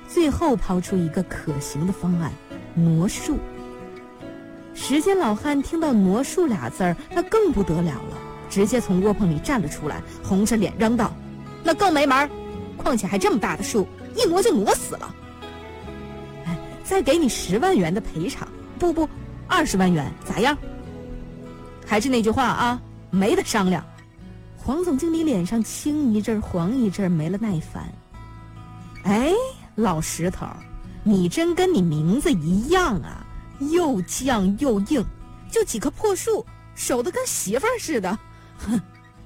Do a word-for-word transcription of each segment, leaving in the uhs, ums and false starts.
最后抛出一个可行的方案：挪树。时间老汉听到挪树俩字儿，他更不得了了，直接从窝棚里站了出来，红着脸嚷道：那更没门，况且还这么大的树，一挪就挪死了。哎，再给你十万元的赔偿，不不，二十万元，咋样？还是那句话啊，没得商量。黄总经理脸上青一阵黄一阵，没了耐烦。哎，老石头，你真跟你名字一样啊，又犟又硬，就几棵破树，守得跟媳妇儿似的。哼！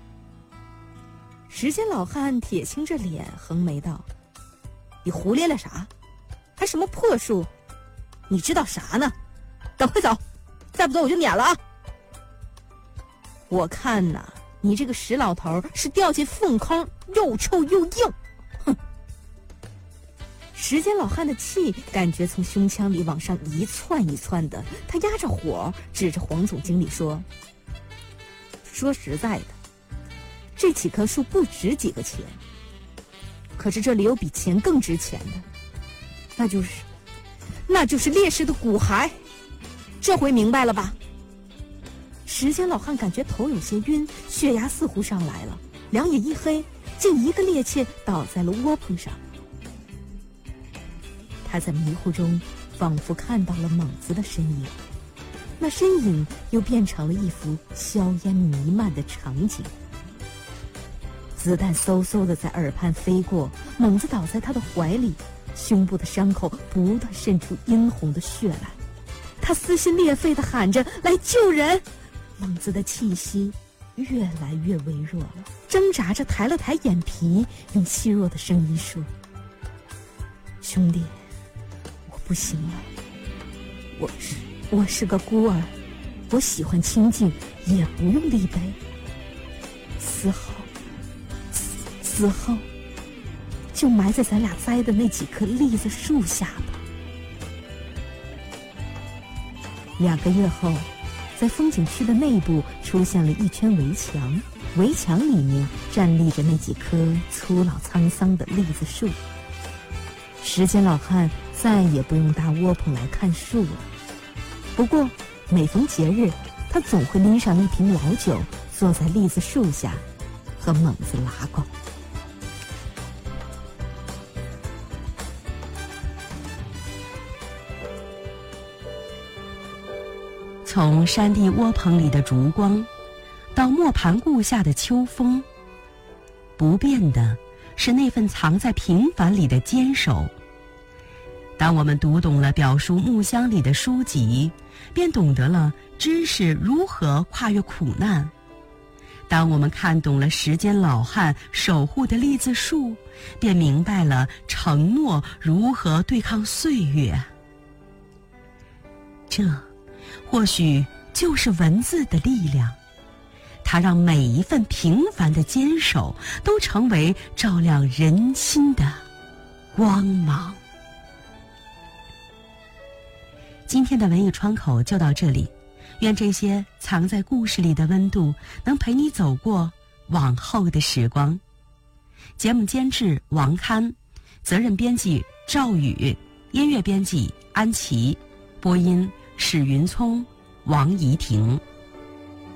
时间老汉铁青着脸横眉道：你胡咧咧啥？还什么破树？你知道啥呢？赶快走，再不走我就撵了啊！我看呐，你这个石老头是掉进粪坑，又臭又硬。哼！时间老汉的气感觉从胸腔里往上一窜一窜的，他压着火指着黄总经理说：说实在的，这几棵树不值几个钱，可是这里有比钱更值钱的，那就是那就是烈士的骨骸。这回明白了吧？时间老汉感觉头有些晕，血压似乎上来了，两眼一黑，竟一个趔趄倒在了窝棚上。他在迷糊中仿佛看到了猛子的身影，那身影又变成了一幅硝烟弥漫的场景。子弹嗖嗖地在耳畔飞过，猛子倒在他的怀里，胸部的伤口不断渗出殷红的血来。他撕心裂肺地喊着：来救人！猛子的气息越来越微弱了，挣扎着抬了抬眼皮，用细弱的声音说：兄弟，我不行了，我是我是个孤儿，我喜欢清静，也不用立碑。死后死死后就埋在咱俩栽的那几棵栗子树下吧。两个月后，在风景区的内部出现了一圈围墙，围墙里面站立着那几棵粗老沧桑的栗子树。时间老汉再也不用搭窝棚来看树了，不过每逢节日，他总会拎上一瓶老酒，坐在栗子树下和猛子拉呱。 从山地窝棚里的烛光，到磨盘顾下的秋风，不变的是那份藏在平凡里的坚守。当我们读懂了表述木箱里的书籍，便懂得了知识如何跨越苦难。当我们看懂了时间老汉守护的栗子树，便明白了承诺如何对抗岁月。这或许就是文字的力量，它让每一份平凡的坚守都成为照亮人心的光芒。今天的文艺窗口就到这里，愿这些藏在故事里的温度能陪你走过往后的时光。节目监制王刊，责任编辑赵宇，音乐编辑安琪，播音史云聪、王怡婷。